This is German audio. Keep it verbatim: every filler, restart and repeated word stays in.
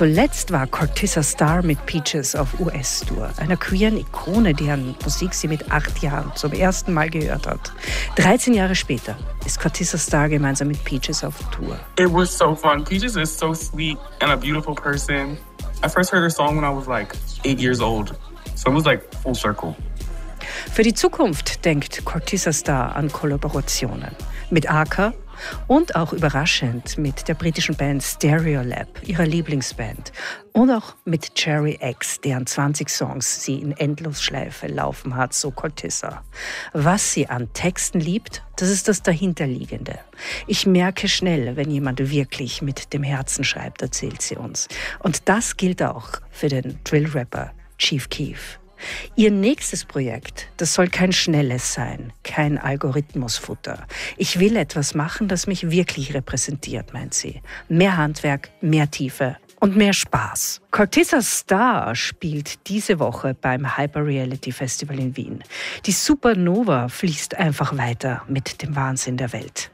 Zuletzt war Cortissa Star mit Peaches auf U S-Tour, einer queeren Ikone, deren Musik sie mit acht Jahren zum ersten Mal gehört hat. dreizehn Jahre später ist Cortissa Star gemeinsam mit Peaches auf Tour. It was so fun. Peaches is so sweet and a beautiful person. I first heard her song when I was like eight years old, so it was like full circle. Für die Zukunft denkt Cortissa Star an Kollaborationen mit Aka und auch überraschend mit der britischen Band Stereolab, ihrer Lieblingsband, und auch mit Cherry X, deren zwanzig Songs sie in Endlosschleife laufen hat, so Cortissa. Was sie an Texten liebt, das ist das Dahinterliegende. Ich merke schnell, wenn jemand wirklich mit dem Herzen schreibt, erzählt sie uns. Und das gilt auch für den Drill-Rapper Chief Keef. Ihr nächstes Projekt, das soll kein schnelles sein, kein Algorithmusfutter. Ich will etwas machen, das mich wirklich repräsentiert, meint sie. Mehr Handwerk, mehr Tiefe und mehr Spaß. Cortissa Star spielt diese Woche beim Hyper Reality Festival in Wien. Die Supernova fließt einfach weiter mit dem Wahnsinn der Welt.